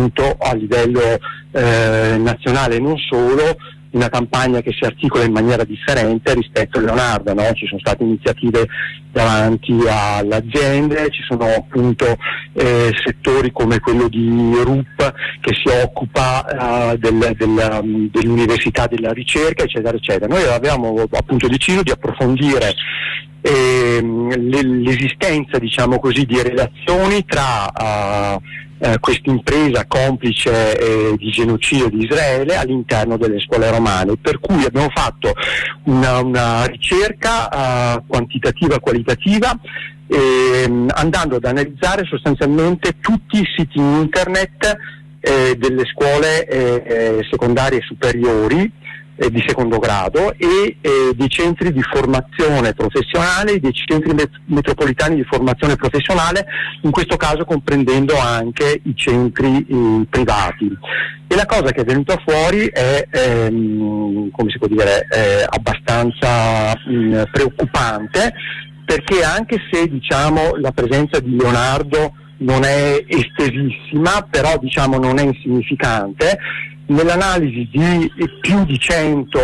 appunto a livello nazionale e non solo, una campagna che si articola in maniera differente rispetto a Leonardo, no? Ci sono state iniziative davanti alle aziende, ci sono appunto settori come quello di RUP che si occupa dell'università della ricerca, eccetera eccetera. Noi avevamo appunto deciso di approfondire l'esistenza, diciamo così, di relazioni tra questa impresa complice di genocidio di Israele all'interno delle scuole romane, per cui abbiamo fatto una ricerca quantitativa e qualitativa, andando ad analizzare sostanzialmente tutti i siti internet delle scuole secondarie superiori di secondo grado e dei centri di formazione professionale, dei centri metropolitani di formazione professionale, in questo caso comprendendo anche i centri privati. E la cosa che è venuta fuori è, come si può dire, abbastanza preoccupante, perché anche se, diciamo, la presenza di Leonardo non è estesissima, però, diciamo, non è insignificante. Nell'analisi di più di 100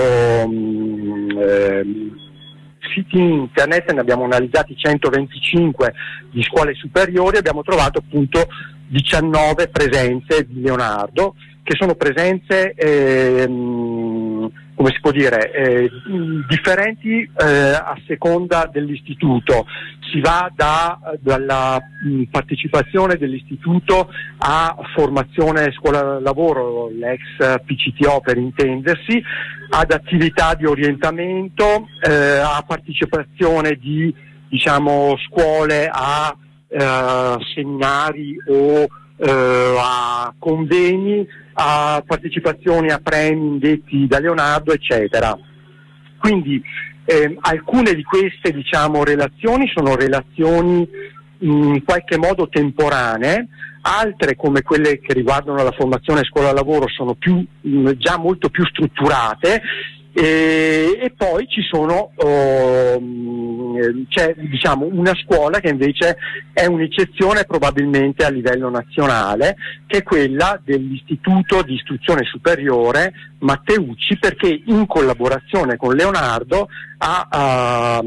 siti internet, ne abbiamo analizzati 125 di scuole superiori, abbiamo trovato appunto 19 presenze di Leonardo, che sono presenze come si può dire, differenti a seconda dell'istituto. Si va dalla partecipazione dell'istituto a formazione scuola-lavoro, l'ex PCTO per intendersi, ad attività di orientamento, a partecipazione di, diciamo, scuole a seminari o a convegni, a partecipazioni a premi indetti da Leonardo, eccetera. Quindi alcune di queste, diciamo, relazioni sono relazioni in qualche modo temporanee, altre, come quelle che riguardano la formazione scuola-lavoro, sono già molto più strutturate, e poi c'è, diciamo, una scuola che invece è un'eccezione probabilmente a livello nazionale, che è quella dell'Istituto di Istruzione Superiore Matteucci, perché in collaborazione con Leonardo ha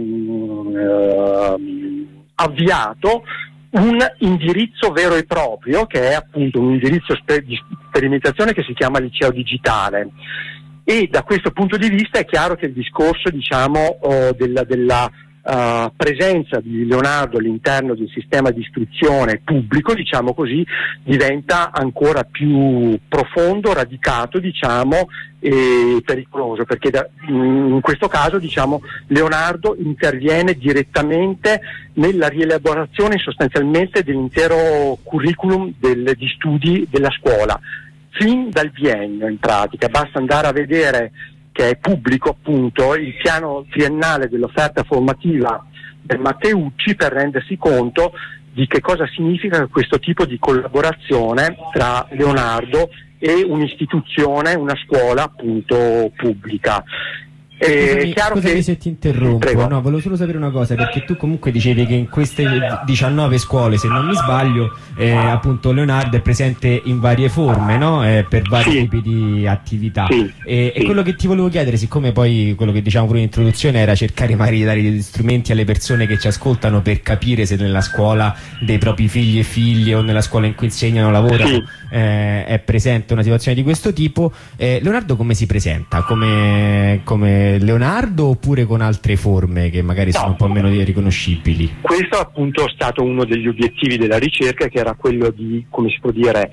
avviato un indirizzo vero e proprio, che è appunto un indirizzo di sperimentazione che si chiama Liceo Digitale. E da questo punto di vista è chiaro che il discorso, diciamo, della presenza di Leonardo all'interno del sistema di istruzione pubblico, diciamo così, diventa ancora più profondo, radicato, diciamo, e pericoloso, perché in questo caso, diciamo, Leonardo interviene direttamente nella rielaborazione sostanzialmente dell'intero curriculum di studi della scuola, fin dal biennio in pratica. Basta andare a vedere, che è pubblico appunto, il piano triennale dell'offerta formativa del Matteucci, per rendersi conto di che cosa significa questo tipo di collaborazione tra Leonardo e un'istituzione, una scuola appunto pubblica. Scusami se ti interrompo, no, volevo solo sapere una cosa, perché tu comunque dicevi che in queste 19 scuole, se non mi sbaglio, appunto Leonardo è presente in varie forme, no? Per vari tipi di attività. E quello che ti volevo chiedere, siccome poi quello che diciamo pure in introduzione era cercare magari di dare degli strumenti alle persone che ci ascoltano per capire se nella scuola dei propri figli e figlie o nella scuola in cui insegnano, lavorano, è presente una situazione di questo tipo, Leonardo come si presenta? Come Leonardo, oppure con altre forme che magari sono un po' meno riconoscibili? Questo appunto è stato uno degli obiettivi della ricerca, che era quello di, come si può dire,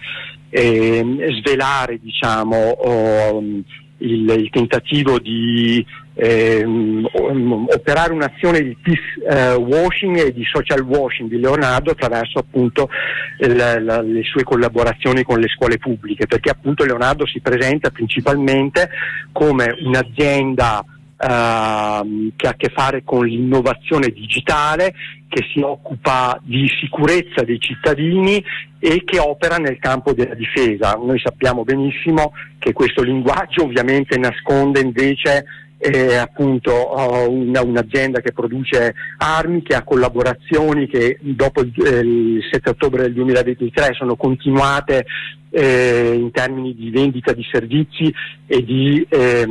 svelare, diciamo, il tentativo di operare un'azione di peace washing e di social washing di Leonardo attraverso appunto le sue collaborazioni con le scuole pubbliche, perché appunto Leonardo si presenta principalmente come un'azienda che ha a che fare con l'innovazione digitale, che si occupa di sicurezza dei cittadini e che opera nel campo della difesa. Noi sappiamo benissimo che questo linguaggio ovviamente nasconde invece appunto un'azienda che produce armi, che ha collaborazioni che dopo il 7 ottobre del 2023 sono continuate in termini di vendita di servizi e di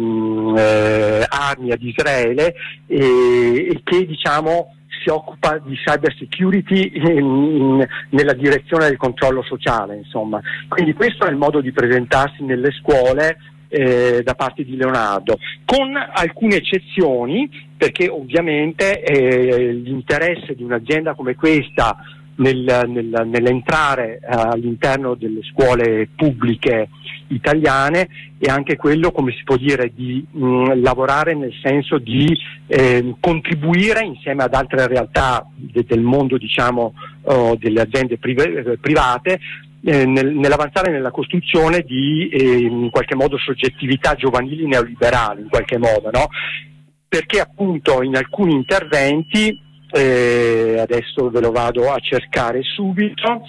armi ad Israele, e che diciamo si occupa di cyber security nella direzione del controllo sociale, insomma. Quindi questo è il modo di presentarsi nelle scuole da parte di Leonardo, con alcune eccezioni, perché ovviamente l'interesse di un'azienda come questa nell'entrare all'interno delle scuole pubbliche italiane è anche quello, come si può dire, di lavorare nel senso di contribuire insieme ad altre realtà del mondo, diciamo, delle aziende private, nell'avanzare nella costruzione di in qualche modo soggettività giovanili neoliberali, in qualche modo, no? Perché appunto in alcuni interventi, adesso ve lo vado a cercare subito,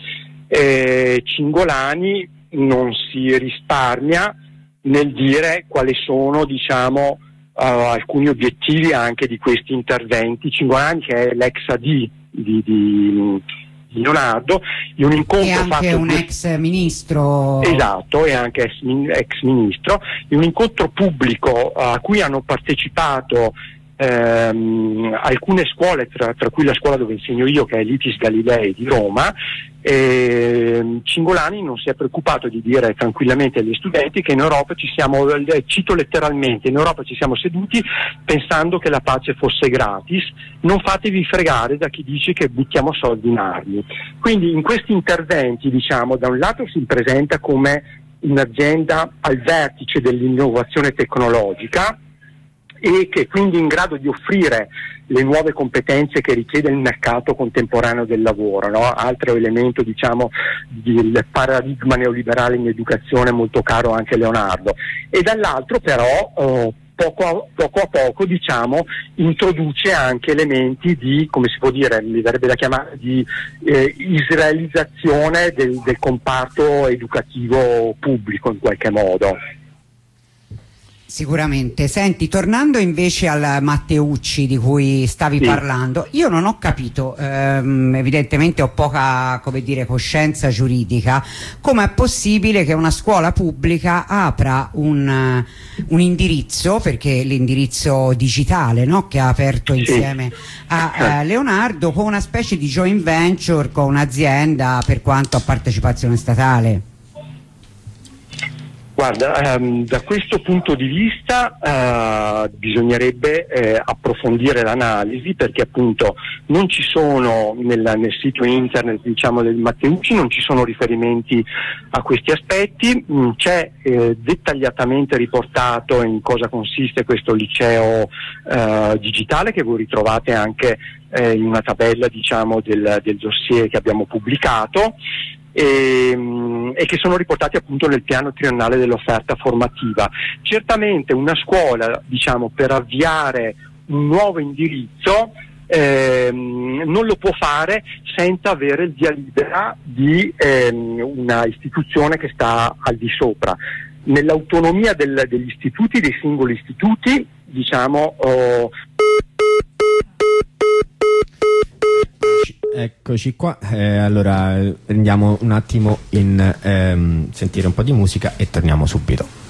Cingolani non si risparmia nel dire quali sono, diciamo, alcuni obiettivi anche di questi interventi. Cingolani, che è l'ex AD di Leonardo, in un incontro e anche un ex ministro. Esatto, e anche ex ministro, in un incontro pubblico a cui hanno partecipato alcune scuole, tra cui la scuola dove insegno io, che è l'Itis Galilei di Roma. Cingolani non si è preoccupato di dire tranquillamente agli studenti che in Europa ci siamo, cito letteralmente, in Europa ci siamo seduti pensando che la pace fosse gratis, non fatevi fregare da chi dice che buttiamo soldi in armi. Quindi in questi interventi, diciamo, da un lato si presenta come un'azienda al vertice dell'innovazione tecnologica, e che quindi è in grado di offrire le nuove competenze che richiede il mercato contemporaneo del lavoro, no? Altro elemento, diciamo, del paradigma neoliberale in educazione molto caro anche a Leonardo. E dall'altro però poco a poco, diciamo, introduce anche elementi di, come si può dire, mi verrebbe da chiamare di israelizzazione del comparto educativo pubblico, in qualche modo. Sicuramente. Senti, tornando invece al Matteucci di cui stavi parlando, io non ho capito, evidentemente ho poca, come dire, coscienza giuridica, come è possibile che una scuola pubblica apra un indirizzo, perché l'indirizzo digitale, no, che ha aperto insieme a Leonardo, con una specie di joint venture con un'azienda, per quanto a partecipazione statale. Guarda, da questo punto di vista bisognerebbe approfondire l'analisi, perché appunto non ci sono nel sito internet, diciamo, del Matteucci non ci sono riferimenti a questi aspetti. C'è dettagliatamente riportato in cosa consiste questo liceo digitale, che voi ritrovate anche in una tabella, diciamo, del dossier che abbiamo pubblicato, e che sono riportati appunto nel piano triennale dell'offerta formativa. Certamente una scuola, diciamo, per avviare un nuovo indirizzo non lo può fare senza avere il via libera di una istituzione che sta al di sopra. Nell'autonomia degli istituti, dei singoli istituti, diciamo, Eccoci qua, allora prendiamo un attimo in sentire un po' di musica e torniamo subito.